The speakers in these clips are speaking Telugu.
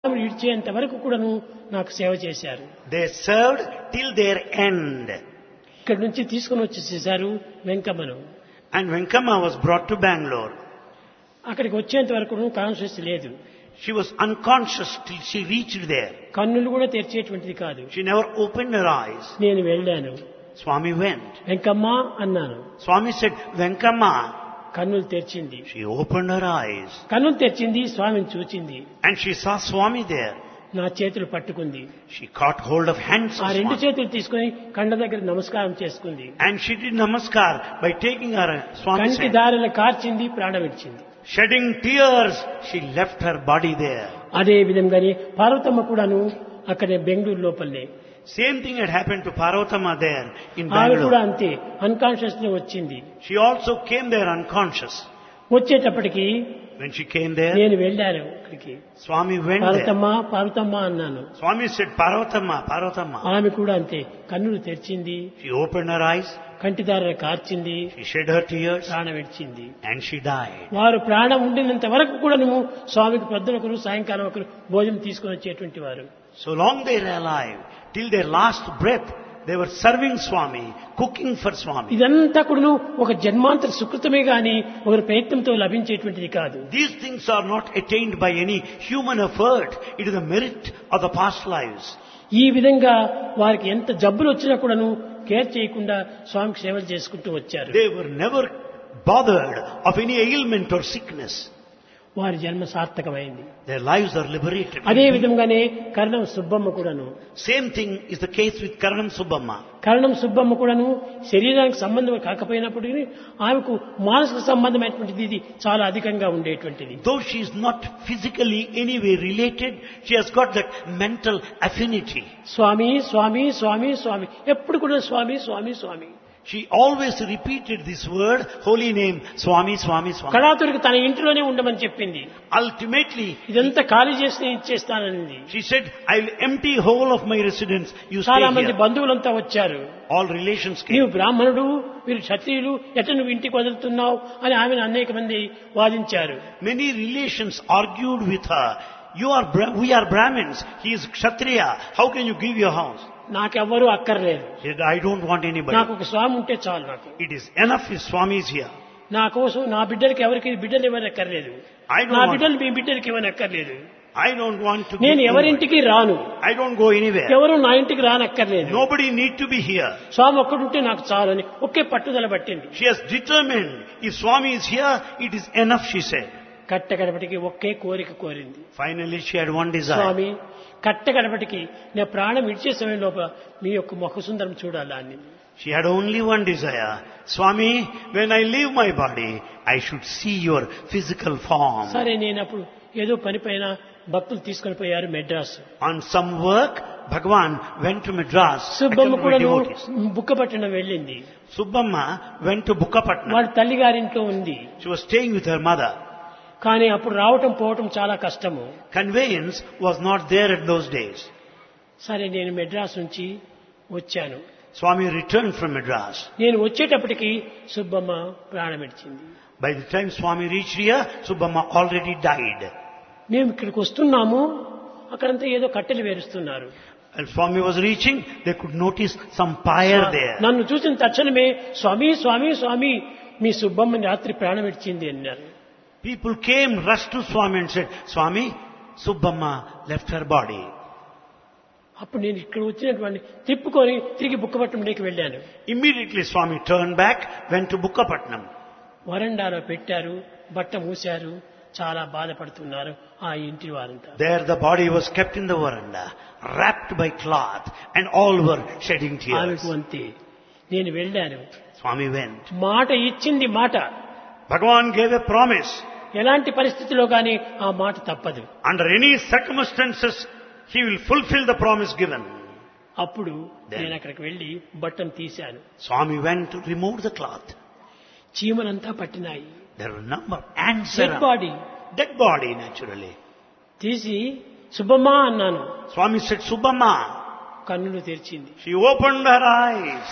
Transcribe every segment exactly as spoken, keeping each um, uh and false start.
ఇడ్చేంత వరకు కూడాను నాకు సేవ చేశారు. They served till their end. ఇక్కడి నుంచి తీసుకుని వచ్చేసేసారు వెంకమ్మను. And Venkama was brought to Bangalore. అక్కడికి వచ్చేంత వరకు కాన్షియస్ లేదు. She was unconscious till she reached there. కన్నులు కూడా తెరిచేటువంటిది కాదు. She never opened her eyes. నేను వెళ్ళాను. Swami went. వెంకమ్మ అన్నాను. Swami said, Venkama. కన్నులు తెరిచింది. She opened her eyes. కన్నులు తెరిచింది, స్వామిని చూచింది. And she saw Swami there. నా చేతులు పట్టుకుంది. She caught hold of hands ఆ of రెండు Swami. చేతులు తీసుకుని కండ దగ్గర నమస్కారం చేసుకుంది. And she did namaskar by taking her Swami's కంటి hand. దారిలో కార్చింది, ప్రాణం ఇచ్చింది. Shedding tears, she left her body there. అదే విధంగానే పార్వతమ్మ కూడాను అక్కడే బెంగళూరు లోపలనే. Same thing had happened to Parvatama there in ఆమె కూడా Bangalore. అంతే అన్కాన్షియస్ లో వచ్చింది. She also came there unconscious. వచ్చేటప్పటికి When she came there, నేను వెళ్ళాను అక్కడికి. Swami went there. Parvathamma Parvathamma అన్నాను. Swami said, Parvatama, Parvatama. ఆమె కూడా అంతే కన్నులు తెరిచింది, She opened her eyes, కంటిదార కార్చింది, she shed her tears, ప్రాణం విడిచింది. and she died. వారు ప్రాణం ఉండినంత వరకు కూడా నువ్వు స్వామికి పొద్దున ఒకరు సాయంకాలం ఒకరు భోజనం తీసుకొని వచ్చేటువంటి వారు. So long they were alive, till their last breath, they were serving Swami, cooking for Swami. ఇదంతా కూడా ఒక జన్మాంతర సుకృతమే గాని ఒకరి ప్రయత్నంతో లభించేటువంటిది కాదు. These things are not attained by any human effort. It is the merit of the past lives. ఈ విధంగా వారికి ఎంత జబ్బులు వచ్చినా కూడాను కేర్ చేయకుండా స్వామికి సేవలు చేసుకుంటూ వచ్చారు. They were never bothered of any ailment or sickness. వారి జన్మ సార్థకమైంది. Their lives are liberated. అదే విధంగానే కరణం సుబ్బమ్మ కూడాను. Same thing is the case with Karanam Subbamma. కరణం సుబ్బమ్మ కూడాను శరీరానికి సంబంధం కాకపోయినప్పటికీ ఆమెకు మానసిక సంబంధమైనటువంటిది ఇది చాలా అధికంగా ఉండేటువంటిది. Though she is not physically anyway related, she has got that mental affinity. స్వామి స్వామి స్వామి స్వామి ఎప్పుడు కూడా స్వామి స్వామి స్వామి. She always repeated this word, holy name, Swami, Swami, Swami. కళాతుడికి తన ఇంటిలోనే ఉండమని చెప్పింది. Ultimately, ఇదంతా ఖాళీ చేసి ఇచ్చేస్తానని. she said, I'll empty whole of my residence. You stay చాలా మంది here. బంధువులంతా వచ్చారు. All relations నీవు came. బ్రాహ్మణుడు, వీరు క్షత్రియులు, ఎట్ట నువ్వు ఇంటికి వదులుతున్నావు అని ఆమెను అనేక మంది వాదించారు. Many relations argued with her. You are, Bra- we are Brahmins. He is Kshatriya. How can you give your house? నాకెవ్వరూ అక్కర్లేదు. She said, I don't want anybody. నాకు ఒక స్వామి ఉంటే చాలు. నాకు It is enough if Swami is here. నా కోసం నా బిడ్డలకి ఎవరికి బిడ్డలు ఇవ్వని అక్కర్లేదు. I don't నా want- బిడ్డలు మీ బిడ్డలకి ఇవ్వని అక్కర్లేదు. I don't want to నేను give ఎవరింటికి రాను. anybody. I don't go anywhere. ఎవరు నా ఇంటికి రానక్కర్లేదు. Nobody need to be here. స్వామి ఒక్కడుంటే నాకు చాలు అని ఒకే పట్టుదల పట్టింది. She has determined, if Swami is here, it is enough, she said. కట్టగడపటికి ఒకే కోరిక కోరింది. Finally, she had one desire. స్వామి కట్టగడపటికి నా ప్రాణం విడిచే సమయం లోపల మీ యొక్క ముఖ సుందరం చూడాలా అని. She had only one desire. Swami, when I leave my body, I should see your physical form. సరే నేను అప్పుడు ఏదో పని పైన భక్తులు తీసుకొని పోయారు Madras. On some work, Bhagavan went to Madras. Subbamma accompanied కూడా by devotees. బుక్కపట్నం వెళ్ళింది. Subbamma went to Bukkapatnam. వాడి తల్లి గారింట్లో ఉంది. She was staying with her mother. కానీ అప్పుడు రావటం పోవటం చాలా కష్టము. Conveyance was not there in those days. సరే నేను మెడ్రాస్ నుంచి వచ్చాను. Swami returned from Madras. నేను వచ్చేటప్పటికి సుబ్బమ్మ ప్రాణం విడిచింది. By the time Swami reached here, Subbamma already died. మేము ఇక్కడికి వస్తున్నాము, అక్కడంతా ఏదో కట్టెలు వేరుస్తున్నారు. As Swami was reaching, they could notice some pyre there. నన్ను చూసిన తక్షణమే స్వామి స్వామి స్వామి మీ సుబ్బమ్మని రాత్రి ప్రాణం విడిచింది అన్నారు. People came, rushed to Swami and said, Swami, Subbamma left her body. అప్పుడు నేను ఇక్కడ వచ్చినటువంటి తిప్పుకొని తిరిగి బుక్కపట్నంలోకి వెళ్ళాను. Immediately Swami turned back, went to Bukkapatnam. వరండాలో పెట్టారు, బట్ట మూశారు, చాలా బాధపడుతున్నారు ఆ ఇంటి వారంతా. There the body was kept in the veranda, wrapped by cloth, and all were shedding tears. ఆమెకు అంతే. నేను వెళ్ళాను. Swami went. మాట ఇచ్చింది మాట. Bhagavan gave a promise. ఎలాంటి పరిస్థితిలో కానీ ఆ మాట తప్పదు. Under any circumstances, he will fulfill the promise given. అప్పుడు Then- నేను అక్కడికి వెళ్ళి బట్టను తీశాను. Swami went to remove the cloth. చీమలంతా పట్టినాయి. There were a number of ants dead around. Body Dead body, naturally. తీసి సుబ్బమ్మ అన్నాను. Swami said, Subbamma. కన్నులు తెరిచింది. She opened her eyes.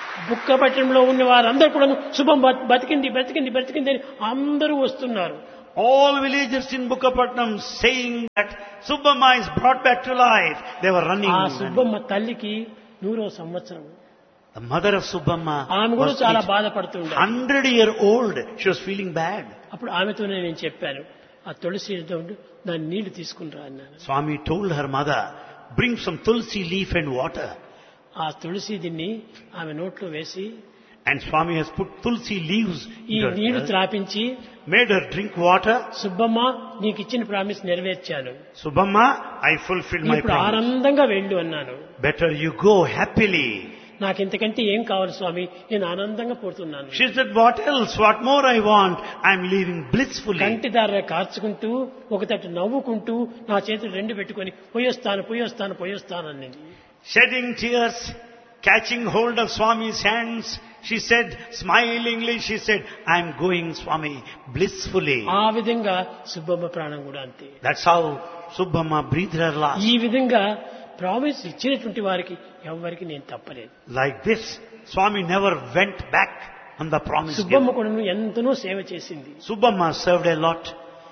బుక్కపట్నంలో ఉన్న వారందరూ కూడా శుభం బతికింది బతికింది బతికింది అని అందరూ వస్తున్నారు. All villagers in Bukkapatnam saying that Subbamma is brought back to life. They were running. ఆ సుబ్బమ్మ తల్లికి నూరో సంవత్సరం. The mother of Subbamma ఆమె కూడా was చాలా బాధపడుతుండే. hundred year old. She was feeling bad. అప్పుడు ఆమెతోనే నేను చెప్పాను, ఆ తులసి దాని నీళ్లు తీసుకునిరా అన్నాను. Swami told her mother, bring some tulsi leaf and water. ఆ తులసి దీన్ని ఆమె నోట్లో వేసి, And Swami has put tulsi leaves ఈ in her నీళ్లు mouth, త్రాపించి, made her drink water. Subbamma నీకు ఇచ్చిన promise నెరవేర్చాను, Subbamma, I fulfilled my ఇప్పుడు promise. ఆనందంగా వెళ్ళు అన్నాను. Better you go happily. నాకు ఇంతకంటే ఏం కావాలి స్వామి, నేను ఆనందంగా పోతున్నాను. She said, what else? What more I want? I'm leaving blissfully. కంటి దార కార్చుకుంటూ ఒకతట్టు నవ్వుకుంటూ నా చేతులు రెండు పెట్టుకొని పోయొస్తాను పోయొస్తాను పోయొస్తాను అన్నది. Shedding tears, catching hold of Swami's hands, she said, smilingly, she said, I'm going, Swami, blissfully. ఆ విధంగా సుబ్బమ్మ ప్రాణం కూడా అంతే. That's how Subbamma breathed her last. ఈ విధంగా ప్రామిస్ ఇచ్చినటువంటి వారికి ఎవరికి నేను తప్పలేదు. Like this, Swami never went back on the promise Subbamma given. కూడా ఎంతనో సేవ చేసింది. Subbamma served a lot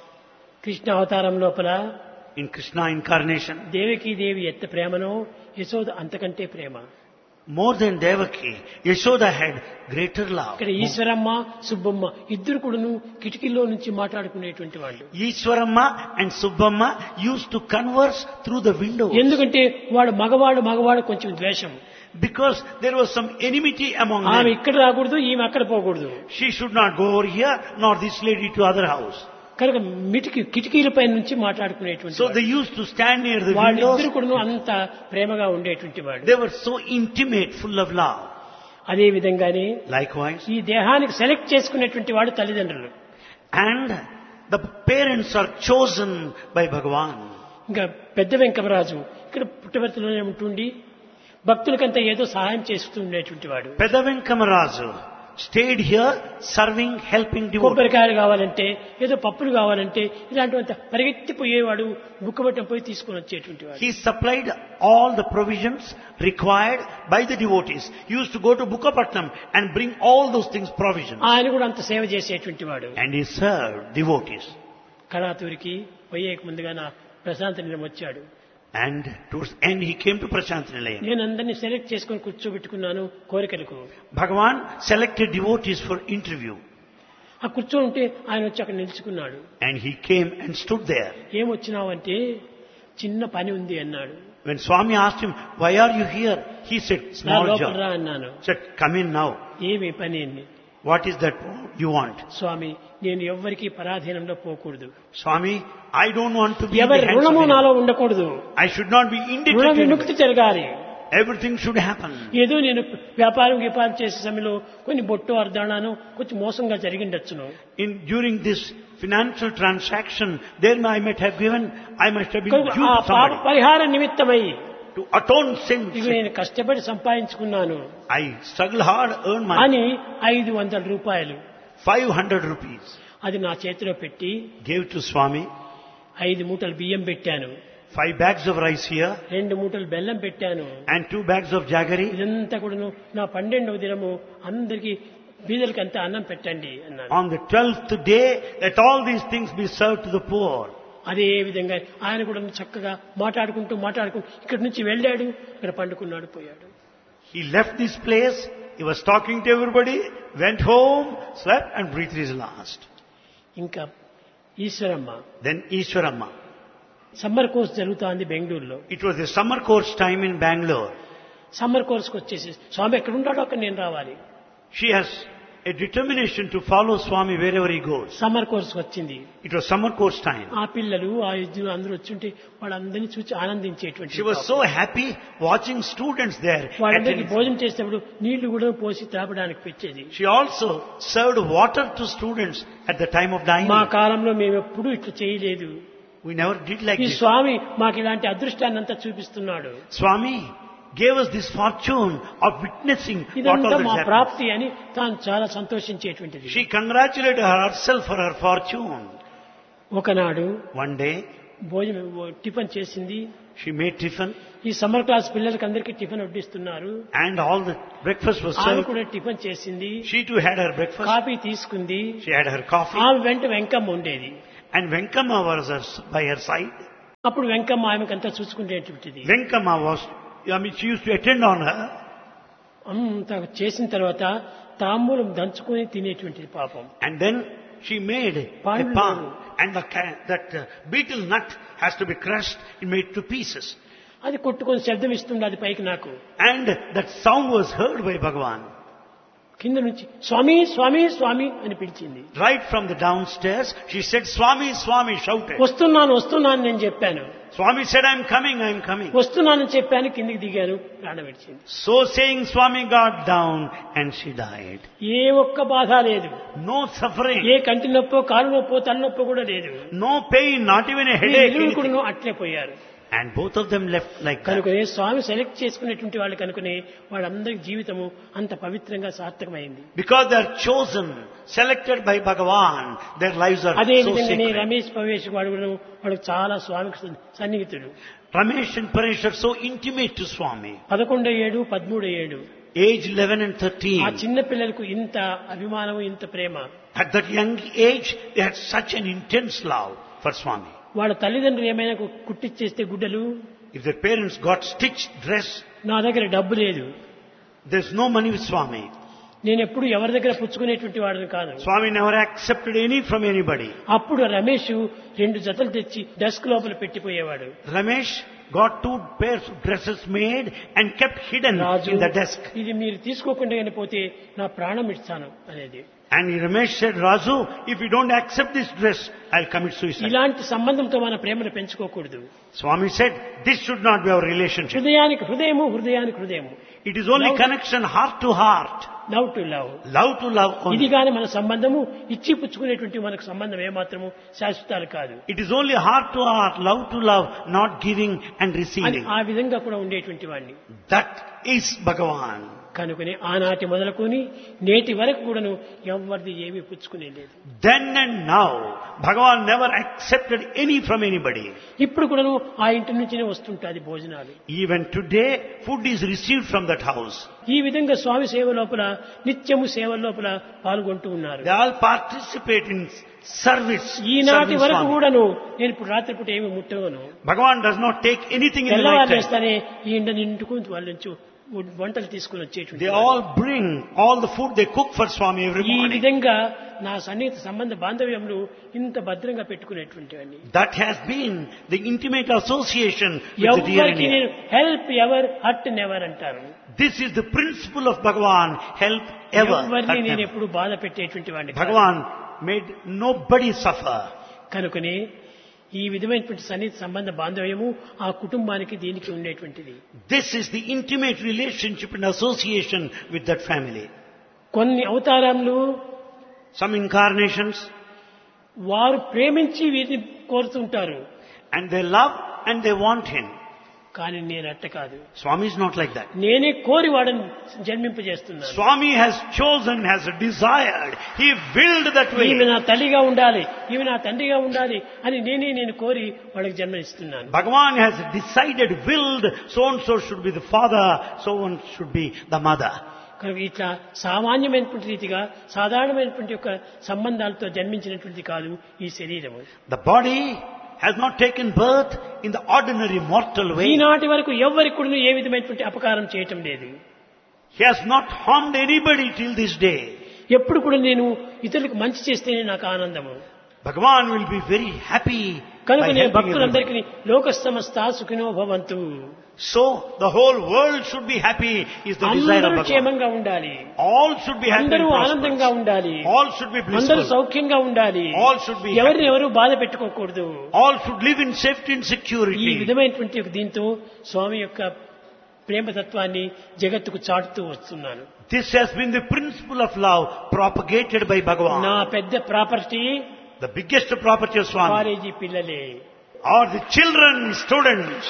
Krishna అవతారం లోపల in Krishna incarnation. దేవకీ దేవి ఎంత ప్రేమనో యశోద అంతకంటే ప్రేమ. More than Devaki, Yashoda had greater love. ఇక్కడ ఈశ్వరమ్మ సుబ్బమ్మ ఇద్దరు కూడాను కిటికీలో నుంచి మాట్లాడుకునేటువంటి వాళ్ళు. Ishwaramma and Subbamma used to converse through the window. ఎందుకంటే వాడు మగవాడు మగవాడు కొంచెం ద్వేషం. Because there was some enmity among ఆమె them. ఇక్కడ రాకూడదు, ఈమె అక్కడ పోకూడదు. She should not go over here, nor this lady to other house. కనుక మిటికి కిటికీలపై నుంచి మాట్లాడుకునేటువంటి So they used to stand near the వాళ్ళిద్దరు windows. కూడాను అంత ప్రేమగా ఉండేటువంటి వాడు. They were so intimate, full of love. అదే విధంగానే Likewise, ఈ దేహానికి సెలెక్ట్ చేసుకునేటువంటి వాడు తల్లిదండ్రులు. and the parents are chosen by Bhagavan. ఇంకా పెద్ద వెంకమరాజు ఇక్కడ పుట్టవర్తిలోనే ఉంటుండి భక్తులకంతా ఏదో సహాయం చేస్తూ ఉండేటువంటి వాడు. Pedavenkamarazu stayed here serving, helping devotees. కొబ్బరికాయలు కావాలంటే ఏదో పప్పులు కావాలంటే ఇలాంటివంత పరిగెత్తిపోయేవాడు, బుక్కబట్టం పోయి తీసుకొని వచ్చేటువంటి వాడు. He supplied all the provisions required by the devotees. He used to go to Bukkapatnam and bring all those things, provisions. ఆయన కూడా అంత సేవ చేసేటువంటి వాడు. And he served devotees. కళాతూరికి పోయేక ముందుగా నా ప్రశాంత నిలయం వచ్చాడు. And towards the end he came to Prashant Nilayam. నేను అందరినీ సెలెక్ట్ చేసుకొని కూర్చోబెట్టుకున్నాను కోరికలకు. Bhagavan selected devotees for interview. ఆ కూర్చొని ఉంటే ఆయన వచ్చి అక్కడ నిలుచుకున్నాడు. And he came and stood there. ఏమొచ్చినావంటే చిన్న పని ఉంది అన్నాడు. When Swami asked him, why are you here? He said, నా small లోపల రా job. అన్నాను. Said, come in now. ఏమి పని అని. What is that you want? స్వామి నేను ఎవ్వరికీ పరాధీనంలో పోకూడదు. Swami, I don't want to be in ఎవరి the hands of రుణము anyone. నాలో ఉండకూడదు. I should not be రుణ indebted. విముక్తి జరగాలి. Everything should happen. ఏదో నేను వ్యాపారం వ్యాపారం చేసే సమయంలో కొన్ని బొట్టు అర్ధానాను కొంచెం మోసంగా జరిగిండొచ్చును. In during this financial transaction, there I might have given, I must have been due ఆ to పాప somebody. పరిహార నిమిత్తమై To atone sins, ఇవి నేను కష్టపడి సంపాదించుకున్నాను I struggle hard, earn money. అని ఐదు వందల రూపాయలు five hundred rupees. అది నా చేతిలో పెట్టి Gave to Swami. ఐదు మూటలు బియ్యం పెట్టాను, Five bags of rice here. రెండు మూటలు బెల్లం పెట్టాను. And two bags of jaggery. ఇదంతా కూడాను నా పన్నెండవ దినము అందరికి బీదలకి అంతా అన్నం పెట్టండి అన్నాడు. On the twelfth day, let all these things be served to the poor. అదే విధంగా ఆయన కూడా చక్కగా మాట్లాడుకుంటూ మాట్లాడుకుంటూ ఇక్కడి నుంచి వెళ్ళాడు, ఇక్కడ పండుకున్నాడు, పోయాడు. He left this place, he was talking to everybody, went home, slept and breathed his last. ఇంకా Eshwaramma Then Ishwaramma. Summer course జరుగుతోంది బెంగళూరులో. It was the summer course time in Bangalore. Summer కోర్స్కి వచ్చేసి స్వామి ఎక్కడ ఉంటాడో అక్కడ నేను రావాలి. She has a determination to follow Swami wherever he goes. Summer కోర్స్కి వచ్చింది. It was summer course time. ఆ పిల్లలు ఆ ఇద్దరు అందరూ వచ్చుంటే వాళ్ళందరినీ చూసి ఆనందించేటువంటి. She was so happy watching students there. వాళ్ళందరికీ attending. భోజనం చేసేటప్పుడు నీళ్లు కూడా పోసి తాపడానికి పెట్టేది. She also served water to students at the time of dining. మా కాలంలో మేము ఎప్పుడూ ఇట్లా చేయలేదు. We never did like ఈ this. స్వామి మాకు ఇలాంటి అదృష్టాన్ని అంతా చూపిస్తున్నాడు. Swami gave us this fortune of witnessing what ఇదంతా all this మా happened. ప్రాప్తి అని తాను చాలా సంతోషించేటువంటిది. She congratulated herself for her fortune. ఒకనాడు One day, భోజనం టిఫిన్ చేసింది. she made tiffin ఈ సమ్మర్ క్లాస్ పిల్లలకి అందరికీ tiffin వడ్డిస్తున్నారు. and all the breakfast was ఆమె served. కూడా టిఫిన్ చేసింది, She too had her breakfast. Coffee తీసుకుంది. She had her coffee. ఆమె వెంట వెంకమ్మ ఉండేది. And Venkama was her, by her side. అప్పుడు Venkamma ఆమెకంతా చూసుకునేటువంటిది. Venkama was, I mean, she used to attend on her. అంత చేసిన తర్వాత తాంబూలం దంచుకొని తినేటువంటిది పాపం. And then she made a Palm. palm. And the, ca- that uh, beetle nut has to be crushed and made to pieces. అది కొట్టుకొని శబ్దం ఇస్తుంది అది పైకి నాకు. And that sound was heard by Bhagavan. కింద నుంచి స్వామి స్వామి స్వామి అని పిలిచింది. Right from the downstairs, she said, Swami, Swami, shouted. వస్తున్నాను వస్తున్నాను నేను చెప్పాను. Swami said, I'm coming, I'm coming. వస్తున్నానని చెప్పాను, కిందికి దిగాను, ప్రాణం విడిచింది. So saying, Swami got down and she died. ఏ ఒక్క బాధ లేదు. No suffering. ఏ కంటి నొప్పో కాలు నొప్పో తలనొప్పో కూడా లేదు. No pain, not even a headache. ఇరువురు anything. కూడా అట్లే పోయారు. And both of them left like that. కనుకనే స్వామి సెలెక్ట్ చేసుకునేటువంటి వాళ్ళు కనుకనే వాళ్ళందరి జీవితము అంత పవిత్రంగా సార్థకమైంది. Because they are chosen, selected by Bhagavan, their lives are అదే so విధంగానే sacred. రమేష్ పవేష్ వాడు కూడా వాడు చాలా స్వామికి సన్నిహితుడు. Ramesh and Paresh are so intimate to Swami. పదకొండో ఏడు పదమూడో ఏడు Age eleven and ఆ thirteen. చిన్న పిల్లలకు ఇంత అభిమానం ఇంత ప్రేమ. At that young age, they had such an intense love for Swami. వాళ్ళ తల్లిదండ్రులు ఏమైనా కు- కుట్టిచ్చేస్తే గుడ్డలు, If their parents got stitched dress, నా దగ్గర డబ్బు లేదు, there's no money with Swami. నేను ఎప్పుడు ఎవరి దగ్గర పుచ్చుకునేటువంటి వాడిని కాదు. Swami never accepted any from anybody. అప్పుడు రమేష్ రెండు జతలు తెచ్చి డెస్క్ లోపల పెట్టిపోయేవాడు. Ramesh got two pairs of dresses made and kept hidden Raju in the desk. ఇది మీరు తీసుకోకుండా కానీ పోతే నా ప్రాణం ఇస్తాను అనేది. And Ramesh said, Raju, if you don't accept this dress, I'll commit suicide. ఇలాంటి సంబంధంతో మన ప్రేమను పెంచుకోకూడదు. Swami said, this should not be our relationship. హృదయానికి హృదయము, హృదయానికి హృదయము. It is only Love- connection heart to heart. Love to love. Love to love ఇది only. కానీ మన సంబంధము ఇచ్చి పుచ్చుకునేటువంటి మనకు సంబంధం ఏమాత్రము శాశ్వతాలు కాదు It is only heart to heart, love to love, not giving and అని receiving. ఆ విధంగా కూడా ఉండేటువంటి వాడిని. That is Bhagavan. కనుకని ఆనాటి మొదలుకొని నేటి వరకు కూడాను ఎవరిది ఏమీ పుచ్చుకునే లేదు. Then and now, Bhagavan never accepted any from anybody. ఇప్పుడు కూడాను ఆ ఇంటి నుంచినే వస్తుంటాది భోజనాలు. Even today, food is received from that house. ఈ విధంగా స్వామి సేవ లోపల నిత్యము సేవ లోపల పాల్గొంటూ ఉన్నారు. They all participate in service. ఈనాటి serving వరకు Swami. కూడాను నేను ఇప్పుడు రాత్రిపూట ఏమి ముట్టవను. Bhagavan does not take anything in the night తెల్లవారు time. వేస్తానే ఈ ఇంట నిండుకు వాళ్ళ నుంచి వంటలు తీసుకుని వచ్చేటువంటి They all bring all the food they cook for Swami every ఈ morning. విధంగా నా సన్నిహిత సంబంధ బాంధవ్యంలో ఇంత భద్రంగా పెట్టుకునేటువంటి వాడిని. That has been the intimate association with the dear and ఎవరికి near. నేను హెల్ప్ ఎవర్ హర్ట్ నెవర్ అంటారు. This is the principle of Bhagavan, help ever. ఎవరిని hurt నేను never. ఎప్పుడు బాధ పెట్టేటువంటి వాడిని కాదు. Bhagavan made nobody suffer. కనుకనే ఈ విధమైనటువంటి సన్నిహిత సంబంధ బాంధవ్యము ఆ కుటుంబానికి దీనికి ఉండేటువంటిది. This is the intimate relationship and association with that family. కొన్ని అవతారాలు Some incarnations, వారు ప్రేమించి వీరిని కోరుతుంటారు, and they love and they want him. కానీ నేను అట్ట కాదు. Swami is not like that. నేనే కోరి వాడని జన్మింపజేస్తున్నాను. Swami has chosen, has desired. He willed that way. ఈమె నా తల్లిగా ఉండాలి, ఈమె నా తండ్రిగా ఉండాలి అని నేనే నేను కోరి వాళ్ళకి జన్మనిస్తున్నాను. Bhagavan has decided, willed, so and so should be the father, so and should be the mother. కనుక ఇట్లా సామాన్యమైనటువంటి రీతిగా సాధారణమైనటువంటి యొక్క సంబంధాలతో జన్మించినటువంటి కాదు ఈ శరీరము. The body has not taken birth in the ordinary mortal way. ఈనాటి వరకు ఎవరికి కూడా ఏ విధమైనటువంటి అపకారం చేయటం లేదు. He has not harmed anybody till this day. ఎప్పుడు కూడా నేను ఇతరులకు మంచి చేస్తేనే నాకు ఆనందము. Bhagavan will be very happy by కనుక నేను helping భక్తులందరికీ everybody. లోక సమస్త సుఖినో భవంతు, So the whole world should be happy is the desire of అందరూ Bhagavan. క్షేమంగా ఉండాలి, All should be happy and అందరూ ఆనందంగా prosperous. ఉండాలి, All should be అందరూ blissful. సౌఖ్యంగా ఉండాలి, All should be ఎవరిని happy. ఎవరు బాధ పెట్టుకోకూడదు. All should live in safety and ఈ security. విధమైనటువంటి ఒక దీంతో స్వామి యొక్క ప్రేమతత్వాన్ని జగత్తుకు చాటుతూ వస్తున్నాను. This has been the principle of love propagated by నా Bhagavan. పెద్ద property The biggest property of Swami college పిల్లలే, are the children, students,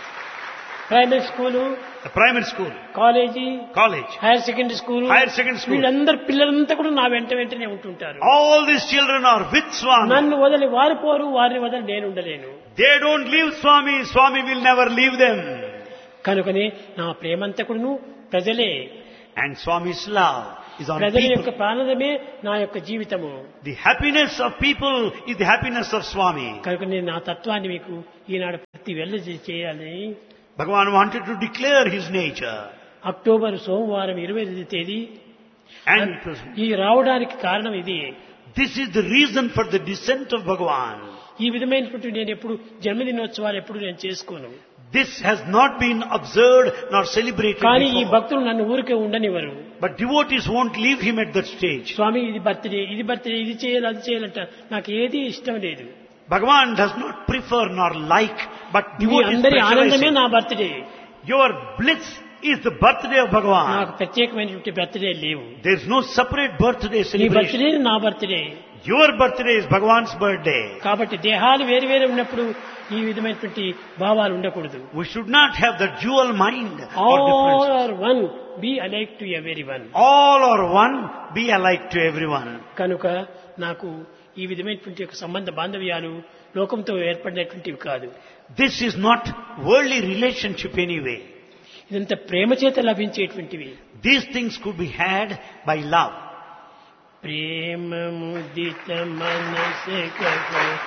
primary school, the primary school, college, college, hire secondary school, higher secondary school. వీళ్ళందరూ పిల్లలంతా కూడా నా వెంట వెంటనే ఉంటుంటారు. All these children are with Swami. నన్ను వదిలి వారు పోరు, వారిని వదిలి నేను ఉండలేను. They don't leave Swami. Swami will never leave them. కనుకనే నా ప్రేమంతా కూడాను ప్రజలే. And Swami's love is on ప్రజల యొక్క people. ప్రాణమే నా యొక్క జీవితము. The happiness of people is the happiness of Swami. కనుక నేను నా తత్వాన్ని మీకు ఈనాడు ప్రతి వెళ్ళ చేయాలని Bhagavan wanted to declare his nature. October సోమవారం ఇరవై ఐదు తేదీ And it was, ఈ రావడానికి కారణం ఇది. this is the reason for the descent of Bhagavan. ఈ విధమైనటువంటి నేను ఎప్పుడు జన్మదినోత్సవాలు ఎప్పుడు నేను చేసుకోను. This has not been observed nor celebrated కానీ ఈ before. భక్తులు నన్ను ఊరికే ఉండనివ్వరు. But devotees won't leave him at that stage. స్వామి ఇది బర్త్డే, ఇది బర్త్డే, ఇది చేయాలి, అది చేయాలంట. నాకు ఏది ఇష్టం లేదు. Bhagavan does not prefer nor like, but me devotees అందరి ఆనందమే pressurize నా him. Birthday. Your bliss is the birthday of నాకు Bhagavan. ప్రత్యేకమైనటువంటి బర్త్డే లేవు. There is no separate birthday నీ celebration. బర్త్డే నా birthday. Your birthday is Bhagavan's birthday. కాబట్టి దేహాలు వేరు వేరు ఉన్నప్పుడు ఈ విధమైనటువంటి భావాలు ఉండకూడదు. We should not have the dual mind or all difference. Are one, B alike to every one. All are one, be alike to everyone. కనుక నాకు ఈ విధమైనటువంటి యొక్క సంబంధ బాంధవ్యాలు లోకంతో ఏర్పడినటువంటివి కాదు. This is not worldly relationship anyway. ఇదంతా ప్రేమ చేత లభించేటువంటివి. These things could be had by love. ప్రేమ ముదిత మనసే